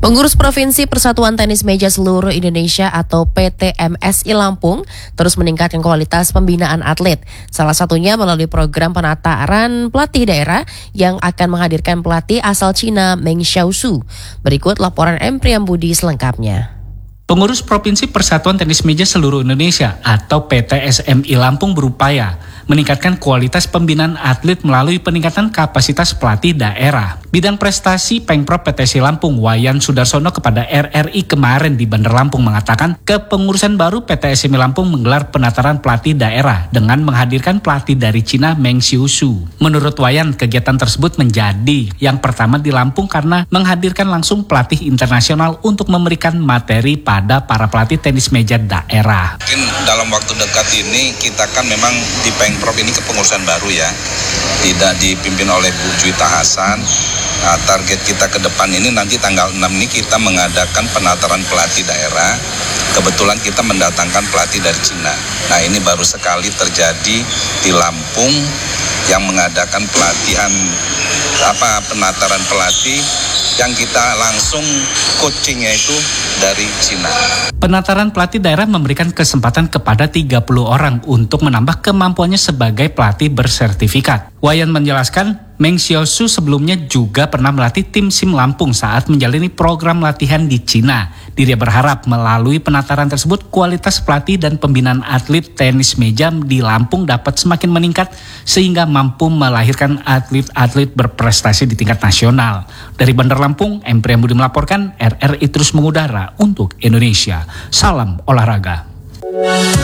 Pengurus Provinsi Persatuan Tenis Meja Seluruh Indonesia atau PTMSI Lampung terus meningkatkan kualitas pembinaan atlet. Salah satunya melalui program penataan pelatih daerah yang akan menghadirkan pelatih asal Cina Meng Xiaosu. Berikut laporan M. Priyambudi selengkapnya. Pengurus Provinsi Persatuan Tenis Meja Seluruh Indonesia atau PTSMI Lampung berupaya meningkatkan kualitas pembinaan atlet melalui peningkatan kapasitas pelatih daerah. Bidang prestasi Pengprov PTSI Lampung Wayan Sudarsono kepada RRI kemarin di Bandar Lampung mengatakan kepengurusan baru PTSMI Lampung menggelar penataran pelatih daerah dengan menghadirkan pelatih dari Cina Meng Xiaosu. Menurut Wayan, kegiatan tersebut menjadi yang pertama di Lampung karena menghadirkan langsung pelatih internasional untuk memberikan materi pada para pelatih tenis meja daerah. Mungkin dalam waktu dekat ini kita kan memang di Pengprov ini kepengurusan baru ya, tidak dipimpin oleh Bu Juwita Hasan. Nah, target kita ke depan ini nanti tanggal 6 ini kita mengadakan penataran pelatih daerah. Kebetulan kita mendatangkan pelatih dari Cina. Nah, ini baru sekali terjadi di Lampung yang mengadakan penataran pelatih yang kita langsung coachingnya itu dari Cina. Penataran pelatih daerah memberikan kesempatan kepada 30 orang untuk menambah kemampuannya sebagai pelatih bersertifikat. Wayan menjelaskan, Meng Xiaosu sebelumnya juga pernah melatih tim SIM Lampung saat menjalani program latihan di Cina. Dirinya berharap melalui penataran tersebut kualitas pelatih dan pembinaan atlet tenis meja di Lampung dapat semakin meningkat sehingga mampu melahirkan atlet-atlet berprestasi di tingkat nasional. Dari Bandar Lampung, M. Priyambudi melaporkan, RRI terus mengudara untuk Indonesia. Salam olahraga.